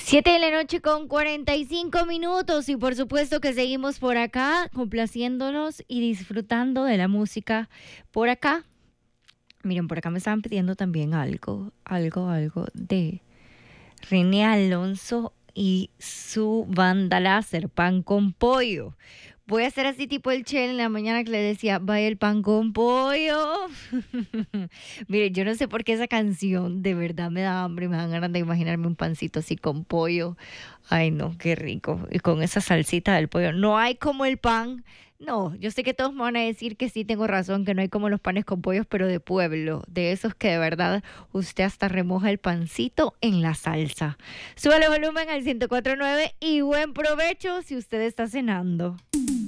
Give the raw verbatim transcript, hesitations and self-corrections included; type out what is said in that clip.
Siete de la noche con cuarenta y cinco minutos y por supuesto que seguimos por acá complaciéndonos y disfrutando de la música por acá. Miren, por acá me estaban pidiendo también algo, algo, algo de René Alonso y su banda láser, Pan con Pollo. Voy a hacer así tipo el Che en la mañana que le decía, vaya el pan con pollo. Mire, yo no sé por qué esa canción de verdad me da hambre, me dan ganas de imaginarme un pancito así con pollo. Ay, no, qué rico. Y con esa salsita del pollo. No hay como el pan. No, yo sé que todos me van a decir que sí tengo razón, que no hay como los panes con pollos, pero de pueblo, de esos que de verdad usted hasta remoja el pancito en la salsa. Súbale volumen al ciento cuatro punto nueve y buen provecho si usted está cenando.